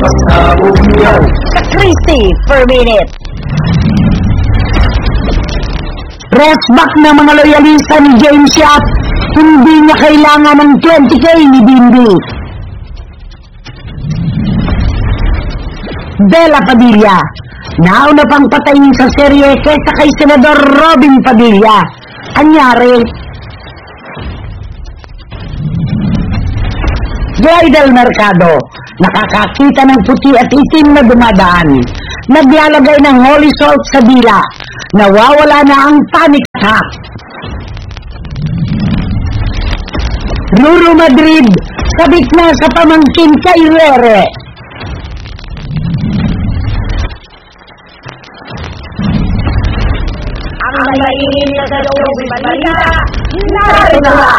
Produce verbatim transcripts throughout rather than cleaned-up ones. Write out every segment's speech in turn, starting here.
Sa Christy per minute. Resback ng mga loyalista ni James Yap, hindi niya kailangan ng twenty K ni Bimbi. Bella Padilla, nauna pang patayin sa serye kaysa kay Senador Robin Padilla. Anyari, Bridal Mercado, nakakakita ng puti at itim na dumadaan. Naglalagay ng holy salt sa dila. Nawawala na ang panic attack. Ruru Madrid, sabik na sa pamangkin kay Rere. Ang nalainin na sa loob ng balita, narito na!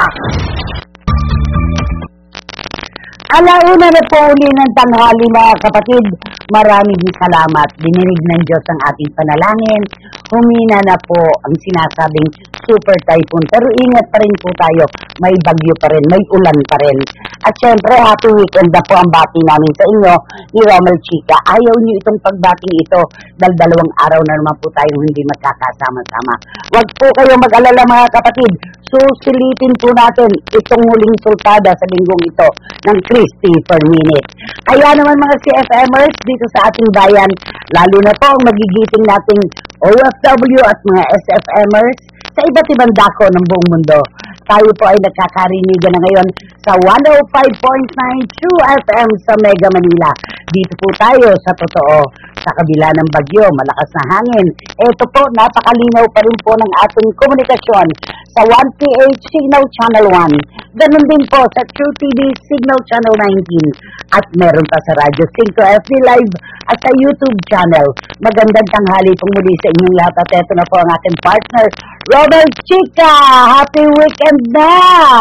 Alauna na po uli ng tanghali mga kapatid. Maraming salamat. Dininig ng Diyos ang ating panalangin. Humina na po ang sinasabing super typhoon. Pero ingat pa rin po tayo. May bagyo pa rin, may ulan pa rin. At syempre, happy weekend na po ang bati namin sa inyo ni Romel Chica. Ayaw niyo itong pagbating ito dahil dalawang araw na naman po tayong hindi magkakasama-sama. Huwag po kayo mag-alala mga kapatid. Susilitin po natin itong huling sultada sa linggong ito ng Christy per minute. Kaya naman mga C F Mers dito sa ating bayan, lalo na po ang magigiting nating O F W at mga S F Mers sa iba't ibang dako ng buong mundo. Tayo po ay nagkakarinigan na ngayon sa one oh five point nine True F M sa Mega Manila. Dito po tayo sa totoo, sa kabila ng bagyo, malakas na hangin. Ito po, napakalinaw pa rin po ng ating komunikasyon sa one P H Signal Channel one. Ganun din po sa True T V Signal Channel nineteen. At meron pa sa Radyo Cinco F D Live at sa YouTube channel. Magandang tanghali pong muli sa inyong lahat. At ito na po ang ating partner, Romel Chica! Happy weekend na!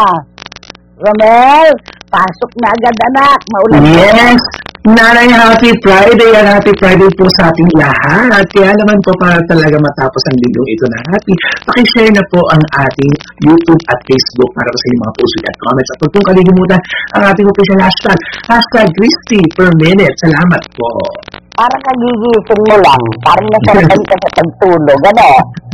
Romel, pasok na agad anak. Maulan yes! Nanay, happy Friday and happy Friday po sa ating lahat. Kaya naman po para talaga matapos ang linggong ito na happy, pakishare na po ang ating YouTube at Facebook para sa inyong mga posts at comments. At huwag pong kalimutan ang ating official hashtag, hashtag Christy per minute. Salamat po. Parang kagigising mo lang. Parang nasarapan ka sa pagtulog. Ano?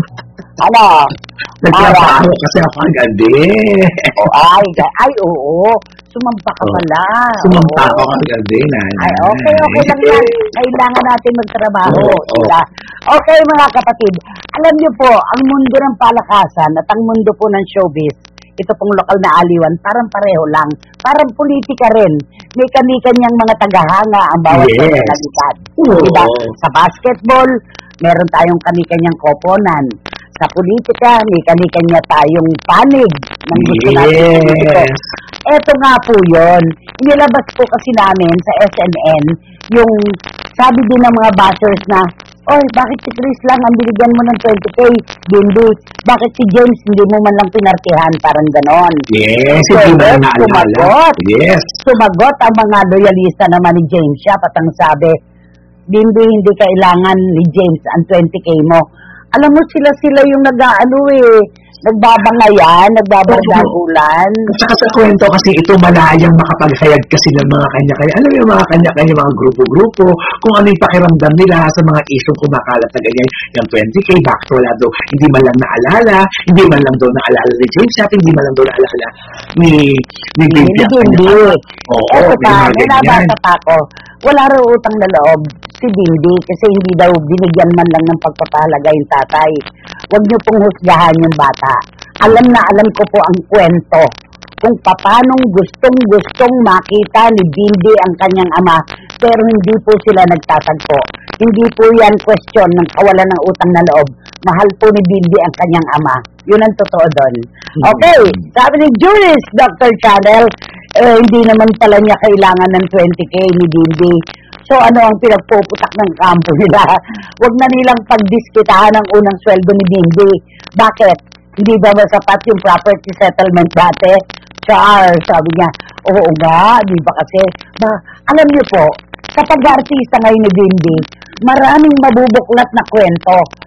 Ano? Nagtrabaho kasi ako agad eh. Oh, ay, ay, oo. Sumampa ka pala. Sumampa oo. ako agad eh, nanay. Ay, okay, okay lang yan. Kailangan natin magtrabaho. Oo, oo. Diba? Okay, mga kapatid. Alam niyo po, ang mundo ng palakasan at ang mundo po ng showbiz, ito pong lokal na aliwan, parang pareho lang. Parang politika rin. May kani-kanyang mga tagahanga ang bawat yes. personalidad. Diba? Sa basketball, meron tayong kani-kanyang koponan. Sa politika, may kani-kanya tayong panig ng gusto yes. natin politiko. Eto nga po yun. Inilabas po kasi namin sa S N N yung sabi din ng mga bashers na, oy, bakit si Chris lang ang binigyan mo ng twenty K, Bimbi? Bakit si James hindi mo man lang pinartihan? Parang ganon. Yes, so, hindi ba na sumagot. Yes. Sumagot ang mga loyalista naman ni James siya, patang sabi, Bimbi, hindi kailangan ni James ang twenty K mo. Alam mo, sila-sila yung nag-aano eh, nagbabangayan, nagbabandagulan. At saka sa kwento kasi ito malayang makapaghayag kasi ng mga kanya-kanya. Alam mo yung mga kanya-kanya, mga grupo-grupo, kung ano yung pakiramdam nila sa mga isyong kumakalat na ganyan. Yung twenty K, bakit wala daw, hindi man lang naalala, hindi man lang daw naalala ni James at hindi man lang daw naalala ni ni Bimbi. Hindi. Oo, eto pa, may may nabasa pa ako. Wala raw utang na loob si Bimbi kasi hindi daw binigyan man lang ng pagpapahalaga yung tatay. Huwag niyo pong husgahan yung bata. Alam na alam ko po ang kwento kung paanong gustong-gustong makita ni Bimbi ang kanyang ama, pero hindi po sila nagtatagpo. Hindi po yan question ng kawalan ng utang na loob. Mahal po ni Bimbi ang kanyang ama. Yun ang totoo doon. Okay, sabi ni Julius, Doctor Channel, eh, hindi naman pala niya kailangan ng twenty K ni Bimbi. So ano ang pinagpuputak ng kampo nila? Huwag na nilang pagdiskitahan ang unang sweldo ni Bimbi. Bakit? Hindi ba masapat yung property settlement dati? Char, sabi niya, oo nga, di ba kasi? Ba, alam niyo po, kapag artista ngayon ni Bimbi, maraming mabubuklat na kwento.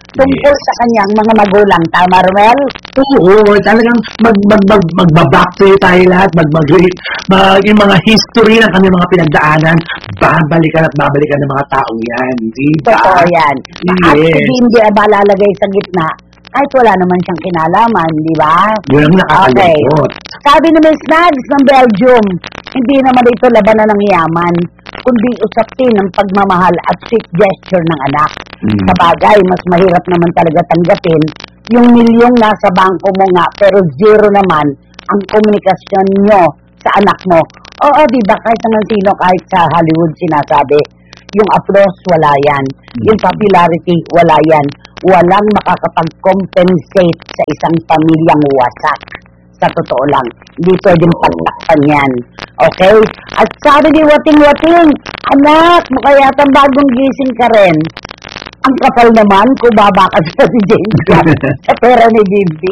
tungkol Yes. sa kanyang mga magulang. Tama, Romel? Oo, talagang mag, mag, mag, magbabackplay tayo lahat, mag, mag, mag, yung mga history ng kami mga pinagdaanan, babalikan at babalikan ng mga taong yan, di ba? Totoo yan. At Yes. si Bimbi ang malalagay sa gitna, kahit wala naman siyang kinalaman, di ba? Yun ang nakakalungkot. Sabi ni Miss Nags ng Belgium, hindi naman ito labanan ng yaman, kundi usapin ng pagmamahal at sweet gesture ng anak. Mm. Sa bagay, mas mahirap naman talaga tanggapin yung milyong nasa bangko mo nga, pero zero naman ang komunikasyon nyo sa anak mo. Oo, di ba? Kahit naman sino, kahit sa Hollywood sinasabi, yung applause, wala yan. Yung popularity, wala yan. Walang makakapag-compensate sa isang pamilyang wasak. Sa totoo lang, hindi pwedeng pagtakpan yan. Okay? At sabi ni Wating Wating, anak, mukha yatang bagong gising ka rin. Ang kapal naman kung babakas ka si James yan sa pera ni Bimbi.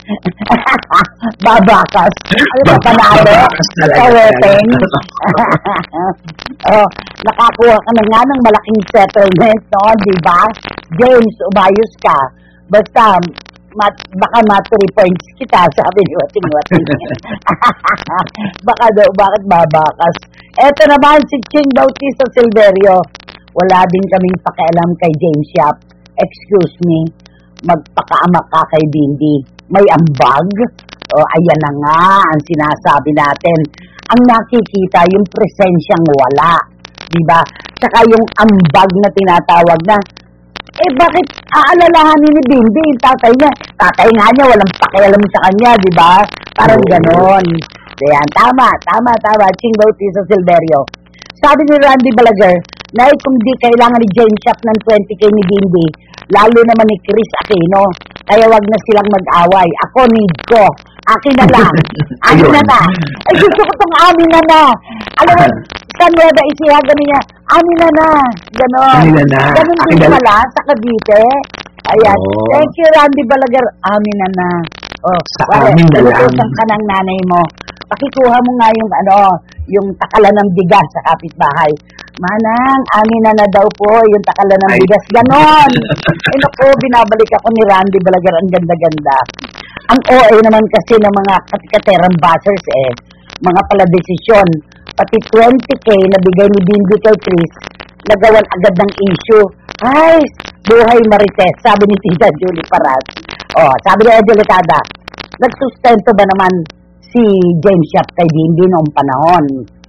Babakas. Ano ba panalo? Babakas talaga Sa wedding. yan. Oh, nakakuha ka na nga ng malaking settlement, no? Di ba? James, umayos ka. Basta, mat, baka ma-three points kita, sabi ni Wating Wating. Baka daw, bakit babakas? Eto naman, si Ching Bautista Silverio. Wala din kaming pakialam kay James Yap. Excuse me, magpakaamak ka kay Bimbi. May ambag? O, ayan na nga ang sinasabi natin. Ang nakikita, yung presensyang wala. Diba? Tsaka yung ambag na tinatawag na, eh bakit aalalahanin ni Bimbi yung tatay niya? Tatay nga niya, walang pakialam sa kanya, diba? Parang ganon. Ayan, tama, tama, tama. Ching Bautista Silverio. Sabi ni Randy Balaguer, na kung di kailangan ni James Yap ng twenty K ni Bimbi, lalo naman ni Chris Aquino, kaya wag na silang mag-away. Ako, need ko. Akin na lang. Akin na na. Ay, gusto ko itong amin na na. Alam mo, sa Nueva Ecija, gano'n niya, amin na na. Ganon. Amin na na. Ganon Akin din na- pala sa Cavite. Ayan. Oh. Thank you, Randy Balaguer. Amin na na. Oh, Sa pare, amin na lang. galutusan ka ng nanay mo. Pakikuha mo nga yung ano, yung takalan ng bigas sa kapitbahay. Manang, amin na na daw po yung takalan ng Ay. bigas. Ganon. Eh naku, binabalik ako ni Randy Balaguer. Ang ganda-ganda. Ang O A naman kasi ng mga katikaterang bashers eh, mga pala desisyon. Pati twenty K na bigay ni Bimbi kay Chris, nagawan agad ng issue. Ay, buhay Marites, sabi ni Tita Julie Paras. Oh, sabi ni Edel Licada, nagsustento ba naman si James Yap kay Bimbi noong panahon?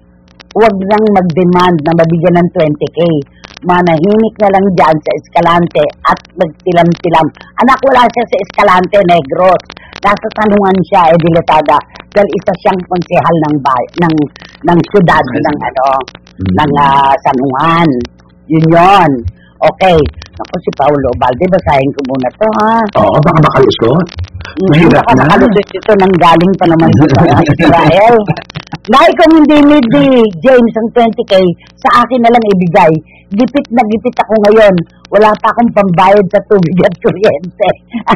Huwag nang mag-demand na mabigyan ng twenty K. Manahimik na lang dyan sa Escalante at magtilam-tilam. Anak, wala siya sa Escalante, Negros. Nasa Tanungan siya, Ediletada, dahil isa siyang konsehal ng bay, ng ng syudad ng ano, Mm. ng uh, Tanungan. Yun yon. Okay. Ako si Paulo Balde, basahin ko muna to, ha? Oo, baka makalusot. Mahirap Baka na. makalusot ito nang galing pa naman sa Israel. Dahil kung hindi need ni James ang twenty K, sa akin na lang ibigay. Gipit na gipit ako ngayon. Wala pa akong pambayad sa tubig at kuryente.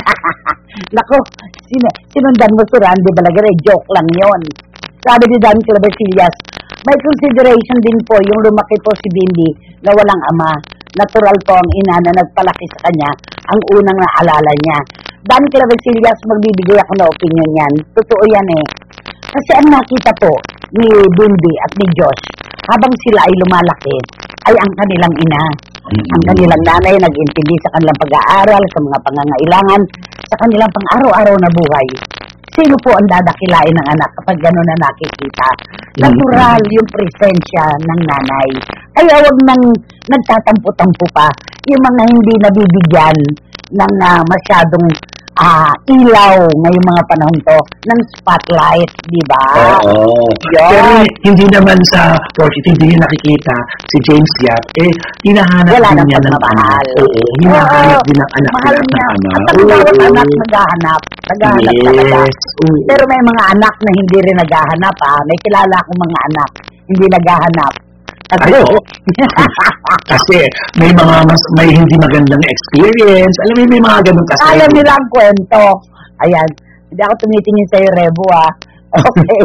Naku, sin sinundan mo si Randy Balaguer, eh, joke lang yon. Sabi ni Dan Clavesillas, may consideration din po yung lumaki po si Bimbi na walang ama. Natural po ang ina na nagpalaki sa kanya ang unang naalala niya. Dan Clavesillas, magbibigay ako na opinion yan. Totoo yan eh. Kasi ang nakita po ni Bimbi at ni Josh, habang sila ay lumalaki, ay ang kanilang ina. Ang kanilang nanay nag-intindi sa kanilang pag-aaral, sa mga pangangailangan, sa kanilang pang-araw-araw na buhay. Sino po ang dadakilain ng anak kapag gano'n na nakikita? Natural yung presensya ng nanay. Kaya wag nang nagtatampo-tampo pa yung mga hindi nabibigyan ng uh, masyadong uh, ilaw ngayong mga panahon to ng spotlight, di ba? Oo. Yun. Pero hindi naman sa portrait, hindi niya nakikita si James Yap, eh, hinahanap Wala din nang niya ng pagmamahal. anak. Oo, hinahanap Oo, din ng anak mahal nila ng niya. ama. At ang bawat Oo. anak naghahanap. Naghahanap talaga. Yes. Oo. Pero may mga anak na hindi rin naghahanap, ha? May kilala akong mga anak hindi naghahanap. Ay, oo. Kasi may mga mas, may hindi magandang experience. Alam mo, may mga ganun kasi. Alam nila ang kwento. Ayan. Hindi ako tumitingin sa'yo, Rebo, ah. Okay.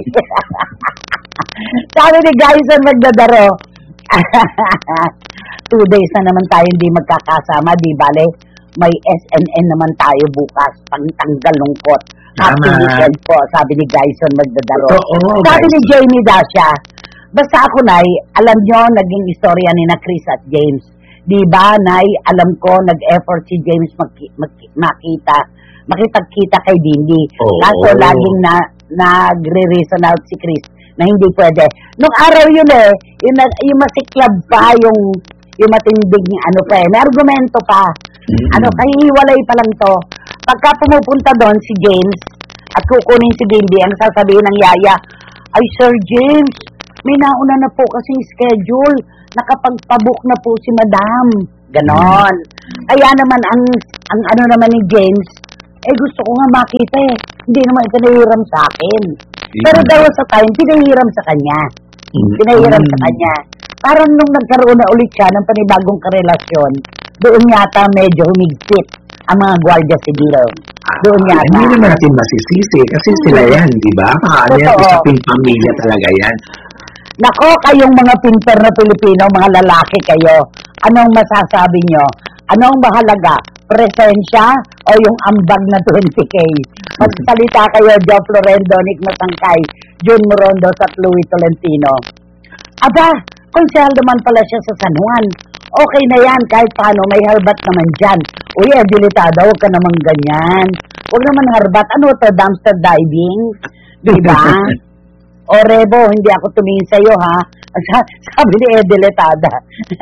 Sabi ni Guyson Magdadaro, two days na naman tayo hindi magkakasama, di bale? may S N N naman tayo bukas, pangtanggal lungkot. Happy Tama. weekend po, sabi ni Gyson Magdadaro. Oo, Sabi ni Gyson. Jamie Dasha, basta ako, Nay, alam nyo, naging istorya ni na Chris at James. Di ba, Nay, alam ko, nag-effort si James maki- maki- makita, makipagkita kay Dindy. Oo. Kaso laging na, nagre-reason out si Chris na hindi pwede. Nung araw yun eh, yung, na- yung masiklab pa, yung, yung matinding ano pa eh, may argumento pa. Ano, kaya hiwalay pa lang to. Pagka pumupunta doon si James at kukunin si Dindy, ang sasabihin ng yaya, ay Sir James, may nauna na po kasing schedule, nakapagpabook na po si Madam. Ganon. Kaya naman ang ang ano naman ni James, eh gusto ko nga makita eh. Hindi naman pinahiram sa akin. Pero there was a time, pinahiram sa kanya. Pinahiram sa kanya. Parang nung nagkaroon na ulit siya ng panibagong karelasyon, doon yata medyo humigpit ang mga gwardiya sibil. Doon yata. Hindi naman natin masisisi kasi sila yan, di ba? Paano yan? Totoo. Isang pamilya talaga yan. Nako, kayong mga pinter na Pilipino, mga lalaki kayo, anong masasabi nyo? Anong mahalaga? Presensya o yung ambag na twenty K? Magsalita kayo, Joe Florendo, Nick Matangkay, June Morondo at Louis Tolentino. Aba, konsyal naman pala siya sa San Juan. Okay na yan, kahit paano, may harbat naman dyan. Uy, Edilitada, huwag ka naman ganyan. Huwag naman harbat. Ano to, dumpster diving? Diba? O Rebo, hindi ako tumingin sa'yo ha. Sabi ni Edilitada.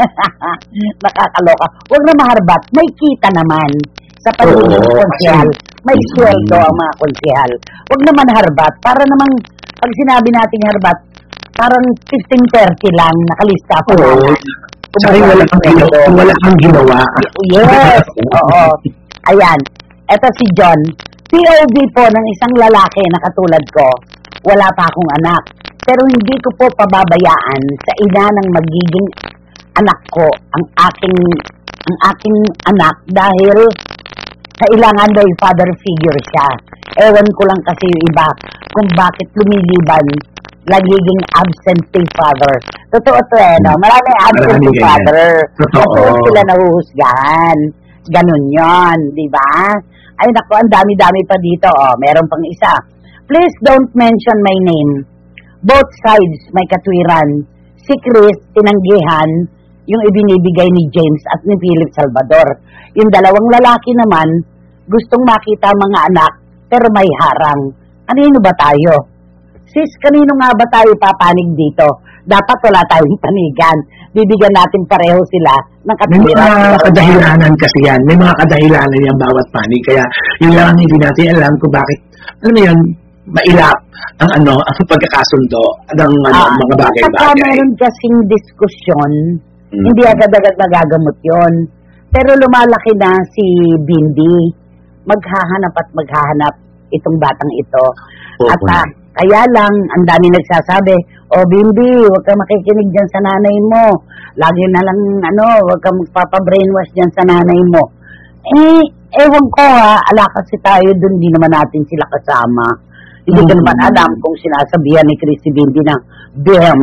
Nakakaloka. Huwag na maharbat. May kita naman sa pagiging Oo, konsyal. May kasi- sweldo ang mga konsyal. Huwag naman harbat. Para namang, pag sinabi nating harbat, parang fifteen thirty lang, nakalista pa Oo. na. Tsaka yung wala kang ginawa. yung Wala kang ginawa. Yes, oo. Ayan, eto si John. P O V po ng isang lalaki na katulad ko, wala pa akong anak. Pero hindi ko po pababayaan sa ina ng magiging anak ko ang aking ang aking anak dahil kailangan daw father figure siya. Ewan ko lang kasi yung iba kung bakit lumiliban nagiging absentee father. Totoo to eh, no? Maraming absentee Maraming ganyan. father. Totoo. Totoo sila nahuhusgahan. Ganun yon, di ba? Ay naku, ang dami-dami pa dito. Oh, meron pang isa. Please don't mention my name. Both sides may katwiran. Si Chris, tinanggihan yung ibinibigay ni James at ni Philip Salvador. Yung dalawang lalaki naman, gustong makita mga anak, pero may harang. Kanino ba tayo? Sis, kanino nga ba tayo papanig dito? Dapat wala tayong panigan. Bibigyan natin pareho sila ng May katwiran. mga kadahilanan kasi yan. May mga kadahilanan yung bawat panig. Kaya yun lang ang hindi natin alam kung bakit, alam mo yun, mailap ang ano, ang pagkakasundo ng ano, Ah, mga Pagka bagay-bagay. meron kasing diskusyon, Mm. hindi agad-agad magagamot yon. Pero lumalaki na si Bindi, maghahanap at maghahanap itong batang ito. Oo, At na. ah, kaya lang, ang dami nagsasabi, o Bindi, huwag kang makikinig dyan sa nanay mo. Lagi na lang, ano, huwag kang magpapabrainwash dyan sa nanay mo. Eh, ewan ko ha, ala kasi tayo dun, di naman natin sila kasama. Hindi ko Mm. naman alam kung sinasabihan ni Chrissy Bindi na, Bim,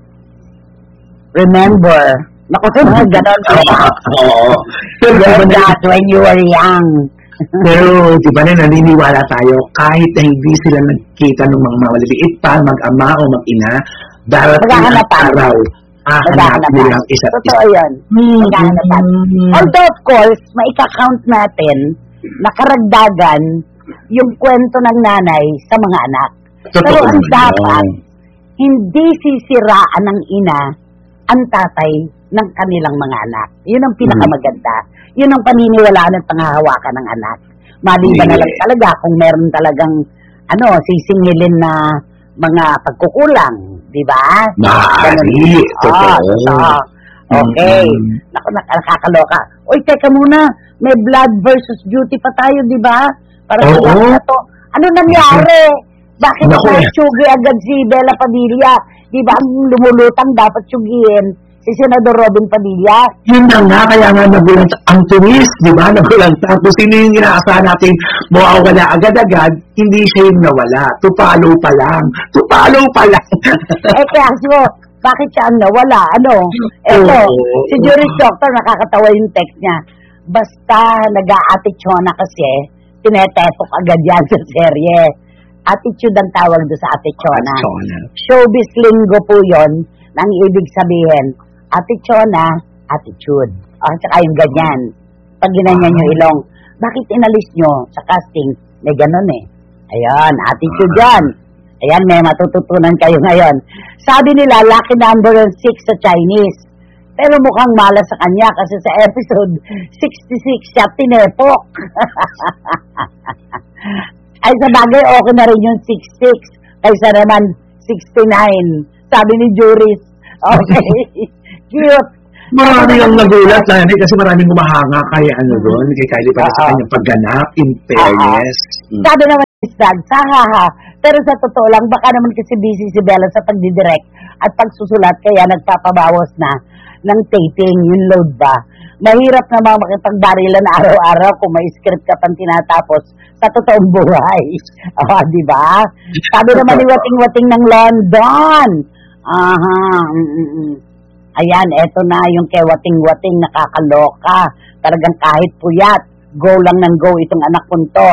remember, naku, mga ganon, di ba? Oo. Pero di ba You're na- that when you were young. Pero di ba na naniniwala tayo kahit na hindi sila nagkita ng mga maliliit pa, mag-ama o mag-ina, darating ang Maghahanapan. araw, hahanap Maghahanapan. nilang isa't isa. Totoo yun. Maghahanapan. Mm. Although, of course, maika-count natin na karagdagan yung kwento ng nanay sa mga anak. Pero Totoo ang naman dapat, yun. hindi sisiraan ng ina ang tatay ng kanilang mga anak. Yun ang pinakamaganda. Yun ang paniniwalaan at panghahawakan ng anak. Maliban na lang Yeah. talaga kung meron talagang ano, sisingilin na mga pagkukulang. Di ba? Maaari. Totoo. Ah, okay. Mm. Naku, nak- nakakaloka. Uy, teka muna. May blood versus beauty pa tayo, di ba? Para sa Oo. lahat na to. Ano nangyari? Bakit Naku, na eh. tsugi agad si Bella Padilla? Di ba ang lumulutang dapat tsugiin si Senador Robin Padilla? Yun na nga, kaya nga nagulat ang tuwis, di ba? Nagulat. Tapos sino yung inaasahan natin mawawala agad-agad, hindi siya yung nawala. Tupalo pa lang. Tupalo pa lang. Eh kaya so, bakit siya ang nawala? Ano? Eto, Oo. si Juris Doctor, nakakatawa yung text niya. Basta nag-a-attitude kasi, tinetepok agad yan sa serye. Attitude ang tawag doon sa attitude. Chona. Showbiz linggo po yon, nang ibig sabihin, attitude, attitude. O, tsaka yung ganyan. Pag ginanyan nyo ilong, bakit inalis nyo sa casting? May ganun eh. Ayan, attitude yan. Ayan, may matututunan kayo ngayon. Sabi nila, lucky number six sa Chinese. Pero mukhang malas sa kanya kasi sa episode sixty-six siya tinepok. Ay, sa bagay, okay na rin yung sixty-six. Kaysa naman sixty-nine. Sabi ni Juris. Okay. Cute. Marami ang nagulat, Lani, kasi maraming umahanga kay ano doon, kay Kylie para sa kanyang pagganap, in fairness. Mm. Sabi naman ni Stag, sahaha. Pero sa totoo lang, baka naman kasi busy si Bella sa pagdidirect at pagsusulat, kaya nagpapabawas na ng taping, yung load ba. Mahirap naman makipagbarilan na araw-araw kung may script ka pang tinatapos sa totoong buhay. Ah, di ba? Sabi naman ni Wating-Wating ng London. Aha, mm-mm. Ayan, eto na yung kay Wating-Wating, nakakaloka. Talagang kahit puyat, go lang ng go itong anak ko to.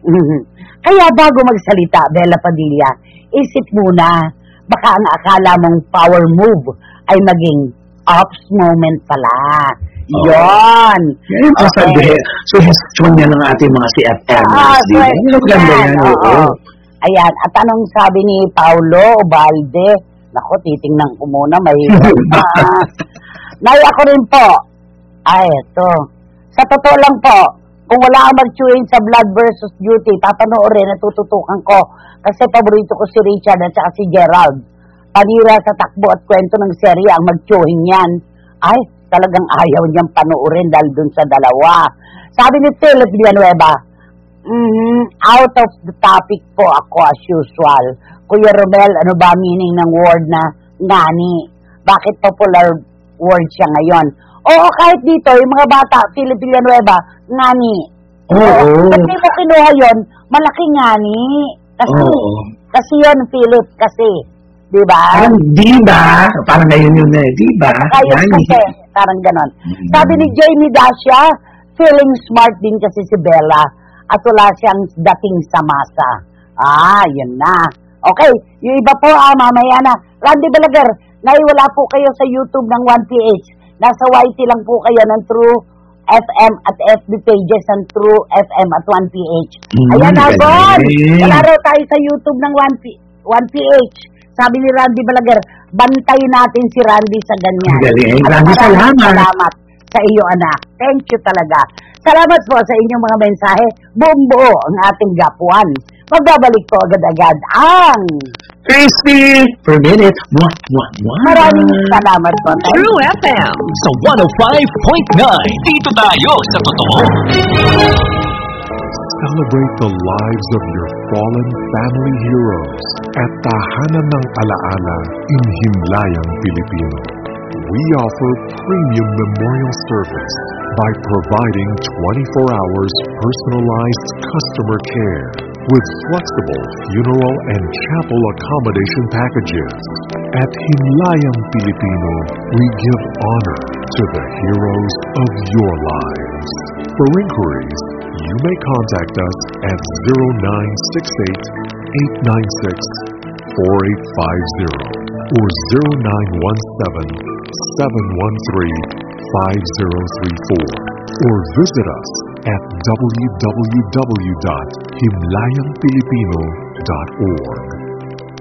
Kaya bago magsalita, Bella Padilla, isip muna, baka ang akala mong power move ay maging ops moment pala. Oh. Yon. Yan ang Okay. sabi. Suggestion niya ng ating mga C F M. Ah, Di ba? so, Yung ganda yan, yan. oo. Oo. Ayan, at anong sabi ni Paulo Ubalde? Nako, titingnan ko muna, may uh, Nay, ako rin po. Ay, ito. Sa totoo lang po, kung wala kang mag-tune sa Blood versus Duty, papanoorin, natututukan ko. Kasi paborito ko si Richard at saka si Gerald. Panira sa takbo at kwento ng serye ang mag-tuning yan. Ay, talagang ayaw niyang panoorin dahil dun sa dalawa. Sabi ni Philip Villanueva, mm, out of the topic po ako as usual. Kuya Romel, ano ba meaning ng word na ngani? Bakit popular word siya ngayon? Oo, kahit dito, yung mga bata, Philip Villanueva, ngani. Oo. Kasi mo kinuha yun, malaki ngani. Kasi, Oo. kasi yun, Philip, kasi. Di ba? Parang di ba? Parang ngayon yun eh. Di ba? Kaya Yan. kasi, parang ganon. Mm. Sabi ni Jamie Dacia, feeling smart din kasi si Bella at wala siyang dating sa masa. Ah, yun na. Okay, yung iba po, ah, mamaya na. Randy Balaguer, naiwala po kayo sa YouTube ng one P H. Nasa Y T lang po kayo ng True F M at F B pages ng True F M at one P H. Mm, Ayan na, galing. Bon! Wala raw tayo sa YouTube ng one P H. Sabi ni Randy Balaguer, bantay natin si Randy sa ganyan. Galing. At Randy, maraming salamat. salamat sa iyo, anak. Thank you talaga. Salamat po sa inyong mga mensahe. Buong buo ang ating gapuan. Magbabalik po agad-agad ang Christy! Per minute. Mwah, mwah, mwah. maraming salamat po. True F M sa one oh five point nine. Dito tayo sa totoo. Celebrate the lives of your fallen family heroes at Tahanan ng Alaala in Himlayang, Pilipino. We offer premium memorial service by providing twenty-four hours personalized customer care with flexible funeral and chapel accommodation packages. At Himlayang, Pilipino, we give honor to the heroes of your lives. For inquiries, you may contact us at zero nine six eight, eight nine six, four eight five zero or zero nine one seven, seven one three, five zero three four or visit us at w w w dot himlayang pilipino dot org.